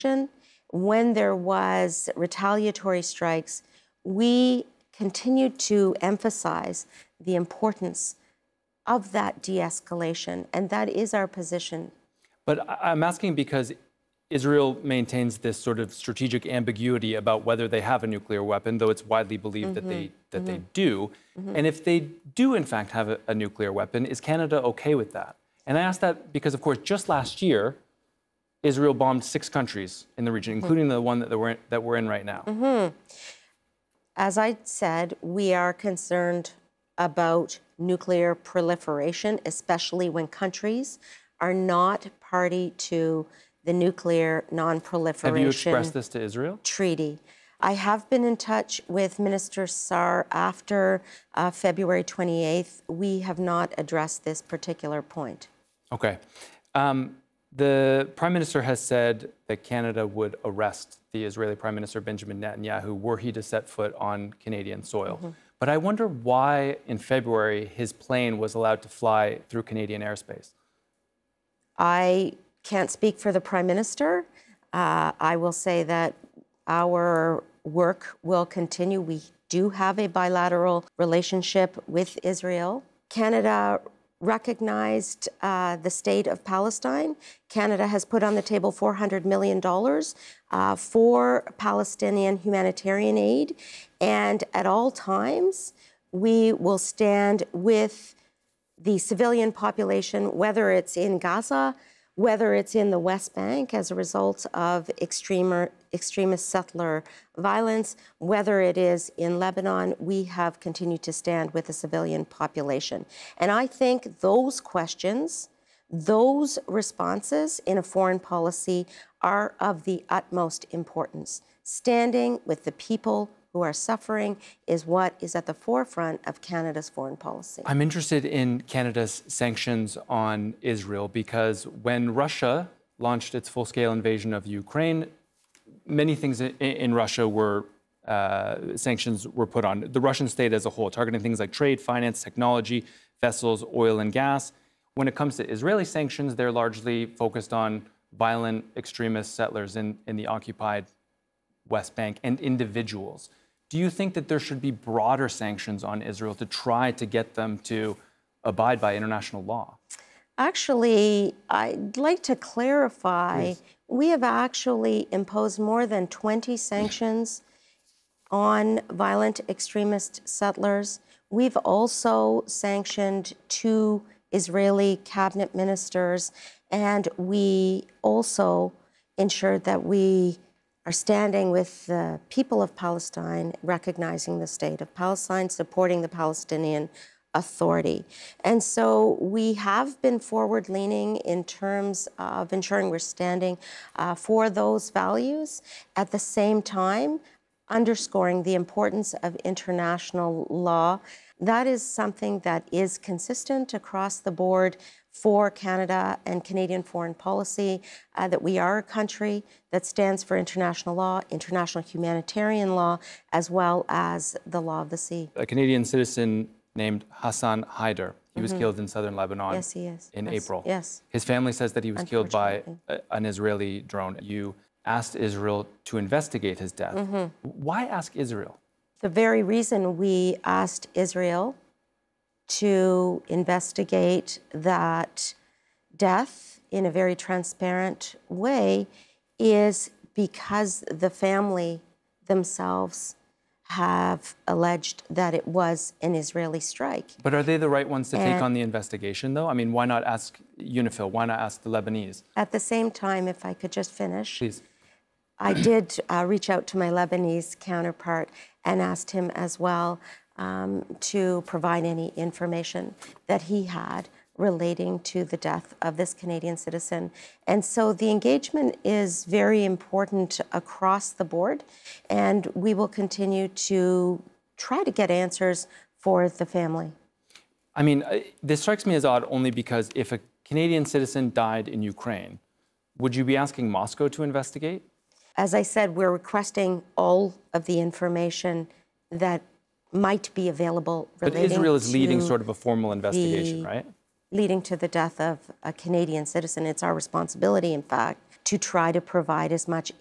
When there was retaliatory strikes, we continued to emphasize the importance of that de-escalation, and that is our position. But I'm asking because Israel maintains this sort of strategic ambiguity about whether they have a nuclear weapon, though it's widely believed that they do. And if they do, in fact, have a nuclear weapon, is Canada okay with that? And I ask that because, of course, just last year, Israel bombed 6 countries in the region, including the one that we're in right now. As I said, we are concerned about nuclear proliferation, especially when countries are not party to the Nuclear Non-Proliferation Have you expressed this to Israel? Treaty. I have been in touch with Minister Sar after February 28th. We have not addressed this particular point. Okay. The Prime Minister has said that Canada would arrest the Israeli Prime Minister Benjamin Netanyahu were he to set foot on Canadian soil. But I wonder why in February his plane was allowed to fly through Canadian airspace. I can't speak for the Prime Minister. I will say that our work will continue. We do have a bilateral relationship with Israel. Canada recognized the state of Palestine. Canada has put on the table $400 million for Palestinian humanitarian aid. And at all times, we will stand with the civilian population, whether it's in Gaza, whether it's in the West Bank as a result of extremist settler violence, whether it is in Lebanon, we have continued to stand with the civilian population. And I think those questions, those responses in a foreign policy are of the utmost importance. Standing with the people who are suffering is what is at the forefront of Canada's foreign policy. I'm interested in Canada's sanctions on Israel because when Russia launched its full-scale invasion of Ukraine, many things in Russia were sanctions were put on the Russian state as a whole, targeting things like trade, finance, technology, vessels, oil and gas. When it comes to Israeli sanctions, they're largely focused on violent extremist settlers in the occupied West Bank and individuals. Do you think that there should be broader sanctions on Israel to try to get them to abide by international law? Actually, I'd like to clarify. Please. We have actually imposed more than 20 sanctions on violent extremist settlers. We've also sanctioned 2 Israeli cabinet ministers, and we also ensured that we are standing with the people of Palestine, recognizing the state of Palestine, supporting the Palestinian Authority. And so we have been forward-leaning in terms of ensuring we're standing for those values, at the same time underscoring the importance of international law. That is something that is consistent across the board for Canada and Canadian foreign policy, that we are a country that stands for international law, international humanitarian law, as well as the law of the sea. A Canadian citizen named Hassan Haider, he was killed in southern Lebanon. Yes, he is. In April. Yes. His family says that he was killed by an Israeli drone. You asked Israel to investigate his death. Why ask Israel? The very reason we asked Israel to investigate that death in a very transparent way is because the family themselves have alleged that it was an Israeli strike. But are they the right ones to take on the investigation, though? I mean, why not ask UNIFIL? Why not ask the Lebanese? At the same time, if I could just finish. Please. I did reach out to my Lebanese counterpart and asked him as well to provide any information that he had relating to the death of this Canadian citizen. And so the engagement is very important across the board, and we will continue to try to get answers for the family. I mean, this strikes me as odd only because if a Canadian citizen died in Ukraine, would you be asking Moscow to investigate? As I said, we're requesting all of the information that might be available relating to... But Israel is leading sort of a formal investigation, right? Leading to the death of a Canadian citizen. It's our responsibility, in fact, to try to provide as much